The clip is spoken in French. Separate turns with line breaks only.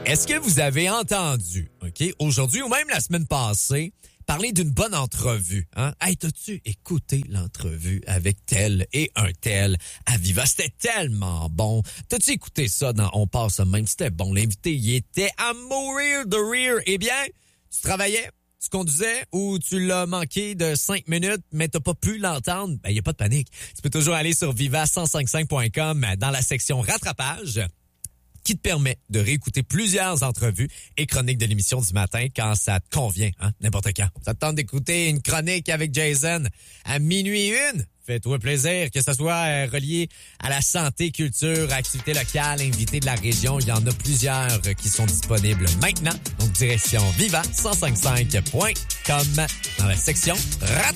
Est-ce que vous avez entendu, OK, aujourd'hui ou même la semaine passée, parler d'une bonne entrevue, hein? Hey, t'as-tu écouté l'entrevue avec tel et un tel à Viva? C'était tellement bon. T'as-tu écouté ça dans On passe même? C'était bon. L'invité, il était à mourir de rire. Eh bien, tu travaillais, tu conduisais ou tu l'as manqué de 5 minutes, mais t'as pas pu l'entendre? Ben, y a pas de panique. Tu peux toujours aller sur viva1055.com dans la section rattrapage, qui te permet de réécouter plusieurs entrevues et chroniques de l'émission du matin quand ça te convient, hein, n'importe quand. Ça te tente d'écouter une chronique avec Jason à minuit 1? Fais-toi plaisir, que ce soit relié à la santé, culture, activités locales, invités de la région. Il y en a plusieurs qui sont disponibles maintenant. Donc, direction viva1055.com dans la section rattrapage.